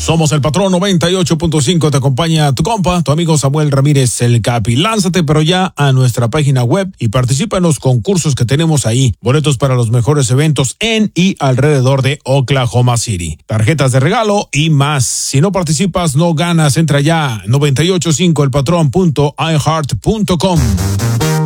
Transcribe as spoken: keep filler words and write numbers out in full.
Somos el Patrón noventa y ocho punto cinco. Te acompaña tu compa, tu amigo Samuel Ramírez, el Capi. Lánzate pero ya a nuestra página web y participa en los concursos que tenemos ahí. Boletos para los mejores eventos en y alrededor de Oklahoma City. Tarjetas de regalo y más. Si no participas, no ganas. Entra ya noventa y ocho punto cinco el patrón punto i heart punto com.